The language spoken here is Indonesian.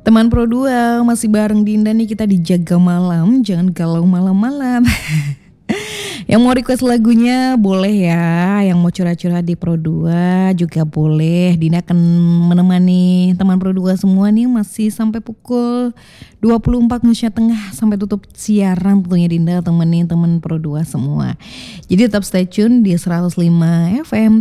Teman Pro 2 masih bareng Dinda nih, kita dijaga malam, jangan galau malam-malam. Yang mau request lagunya boleh ya, yang mau curhat-curhat di Pro 2 juga boleh. Dinda akan menemani teman Pro 2 semua nih masih sampai pukul 24 Indonesia Tengah sampai tutup siaran tentunya. Dinda temenin teman Pro 2 semua. Jadi tetap stay tune di 105 FM